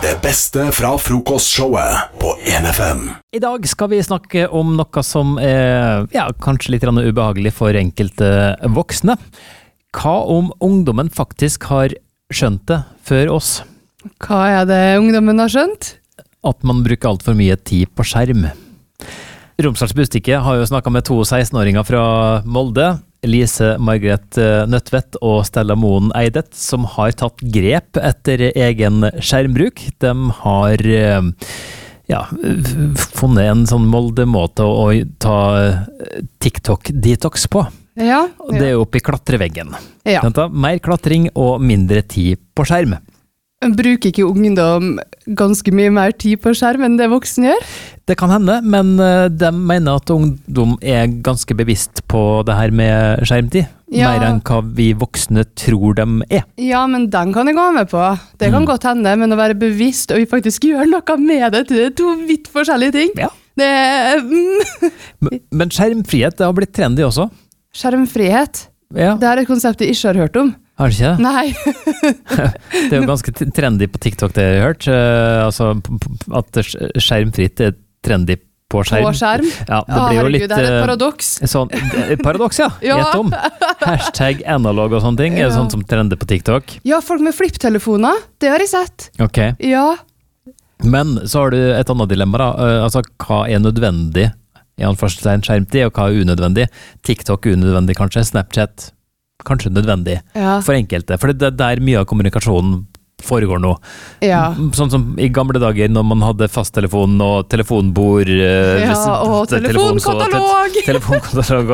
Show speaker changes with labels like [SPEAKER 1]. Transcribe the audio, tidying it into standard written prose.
[SPEAKER 1] Det beste fra frokostshowet på 1FM.
[SPEAKER 2] I dag skal vi snakke om noe som er kanskje litt ubehagelig for enkelte voksne. Hva om ungdommen faktisk har skjønt det før oss?
[SPEAKER 3] Hva er det ungdommen har skjønt?
[SPEAKER 2] At man bruker alt for mye tid på skjerm. Romsdals Budstikke har jo snakket med 2 16-åringer fra Molde, Lise Margret Nødtvedt og Stella Moen Eidet, som har tatt grep etter egen skjermbruk. De har funnet en sånn Molde-måte å ta TikTok-detox på.
[SPEAKER 3] Ja.
[SPEAKER 2] Det er jo oppe i klatreveggen.
[SPEAKER 3] Ja.
[SPEAKER 2] Mer klatring og mindre tid på skjerm.
[SPEAKER 3] Bruker ikke ungdom ganske mye mer tid på skjerm enn det voksne gjør?
[SPEAKER 2] Det kan hende, men de mener at ungdom er ganske bevisst på det her med skjermtid.
[SPEAKER 3] Ja.
[SPEAKER 2] Mer enn hva vi voksne tror de er.
[SPEAKER 3] Ja, men den kan jeg gå med på. Det kan godt hende, men å være bevisst og faktisk gjøre noe med det, det er 2 vidt forskjellige ting.
[SPEAKER 2] Ja.
[SPEAKER 3] Det
[SPEAKER 2] Men skjermfrihet, det har blitt trendy også.
[SPEAKER 3] Skjermfrihet.
[SPEAKER 2] Ja.
[SPEAKER 3] Det er et konsept jeg ikke har hørt om.
[SPEAKER 2] Har du ikke det?
[SPEAKER 3] Nei.
[SPEAKER 2] Det er jo ganske trendy på TikTok, det jeg har hørt. Altså, at skjermfritt er trendy på skjerm.
[SPEAKER 3] På skjerm?
[SPEAKER 2] Ja, det blir jo litt...
[SPEAKER 3] Herregud, det er et paradoks.
[SPEAKER 2] Sånn, paradoks, ja.
[SPEAKER 3] Ja.
[SPEAKER 2] Gjett om. Hashtag analog og sånne ting. Er det sånt som trender på TikTok?
[SPEAKER 3] Ja, folk med flipptelefoner, det har jeg sett.
[SPEAKER 2] Ok.
[SPEAKER 3] Ja.
[SPEAKER 2] Men så har du et annet dilemma da. Altså, hva er nødvendig? I anførselstegn skjermtid, og hva er unødvendig? TikTok er unødvendig kanskje, Snapchat kanskje nødvendig for enkelte. For det er der mye av kommunikasjonen foregår nå.
[SPEAKER 3] Ja.
[SPEAKER 2] Sånn som i gamle dager når man hadde fasttelefon og telefonbord.
[SPEAKER 3] Ja, og telefonkatalog!
[SPEAKER 2] Telefonkatalog